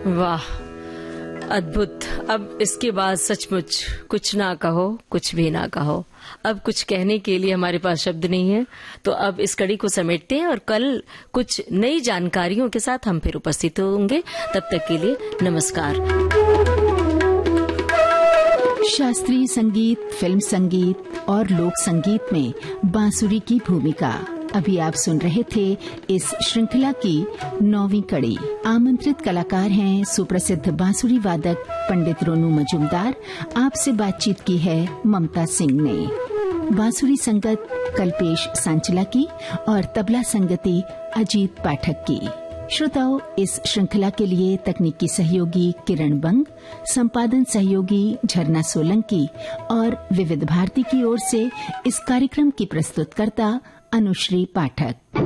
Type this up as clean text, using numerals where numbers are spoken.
वाह, अद्भुत। अब इसके बाद सचमुच कुछ ना कहो, कुछ भी ना कहो। अब कुछ कहने के लिए हमारे पास शब्द नहीं है। तो अब इस कड़ी को समेटते हैं और कल कुछ नई जानकारियों के साथ हम फिर उपस्थित होंगे। तब तक के लिए नमस्कार। शास्त्रीय संगीत, फिल्म संगीत और लोक संगीत में बांसुरी की भूमिका, अभी आप सुन रहे थे इस श्रृंखला की 9वीं कड़ी। आमंत्रित कलाकार हैं सुप्रसिद्ध बांसुरी वादक पंडित रोनू मजूमदार। आपसे बातचीत की है ममता सिंह ने। बांसुरी संगत कल्पेश सांचला की और तबला संगति अजीत पाठक की। श्रोताओं, इस श्रृंखला के लिए तकनीकी सहयोगी किरण बंग, संपादन सहयोगी झरना सोलंकी और विविध भारती की ओर से इस कार्यक्रम की प्रस्तुतकर्ता अनुश्री पाठक।